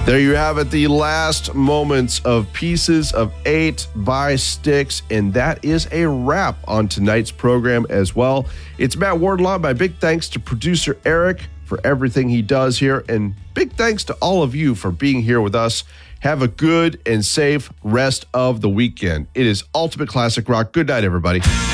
There you have it, the last moments of Pieces of 8 by Styx, and that is a wrap on tonight's program as well. It's Matt Wardlaw. My big thanks to producer Eric for everything he does here, and big thanks to all of you for being here with us. Have a good and safe rest of the weekend. It is Ultimate Classic Rock. Good night, everybody.